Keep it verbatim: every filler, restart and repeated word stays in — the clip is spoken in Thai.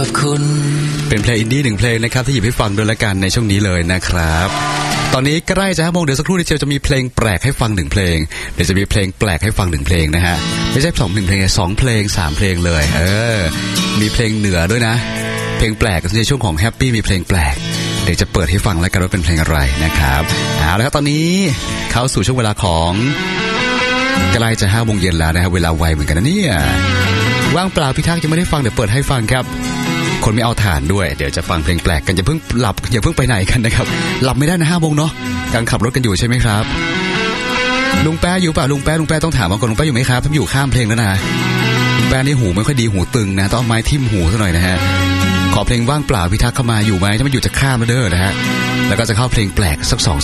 เป็นเพลงอินดี้หนึ่งเพลงนะครับที่หยิบให้ฟังด้วยละกันในช่วงนี้เลยนะครับตอนนี้ใกล้จะห้าโมงเดี๋ยวสักครู่นี้เชียวจะมีเพลงแปลกให้ฟังหนึ่งเพลงเดี๋ยวจะมีเพลงแปลกให้ฟังหนึ่งเพลงนะฮะไม่ใช่สองหนึ่งเพลงสองเพลงสามเพลงเลยเออมีเพลงเหนือด้วยนะเพลงแปลกในช่วงของแฮปปี้มีเพลงแปลกเดี๋ยวจะเปิดให้ฟังแล้วกันว่าเป็นเพลงอะไรนะครับเอาละครับตอนนี้เข้าสู่ช่วงเวลาของใกล้จะห้าโมงเย็นแล้วนะครับเวลาไวเหมือนกันนะเนี่ยว่างเปล่าพี่ทักษ์ยังไม่ได้ฟังเดี๋ยวเปิดให้ฟังครับคนไม่เอาฐานด้วยเดี๋ยวจะฟังเพลงแปลกกันอย่าเพิ่งหลับอย่าเพิ่งไปไหนกันนะครับหลับไม่ได้นะห้าโมงเนาะกำลังขับรถกันอยู่ใช่ไหมครับลุงแป๊ะอยู่ป่ะลุงแป๊ะลุงแป๊ะต้องถามว่าก่อนลุงแป๊ะอยู่ไหมครับถ้าอยู่ข้ามเพลงแล้วนะลุงแป๊ะนี่หูไม่ค่อยดีหูตึงนะต้องเอาไม้ทิ่มหูซะหน่อยนะฮะขอเพลงว่างเปล่าพี่ทักษ์เข้ามาอยู่ไหมถ้าไม่อยู่จะข้ามแล้วเด้อนะฮะแล้วก็จะเข้าเพลงแปลกสักสอง